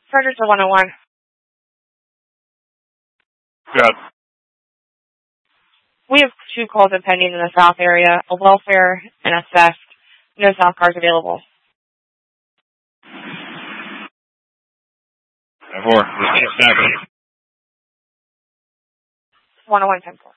Frederick to 101. Good. We have 2 calls pending in the south area, a welfare and a theft. No south cars available. 4. 101 10-4.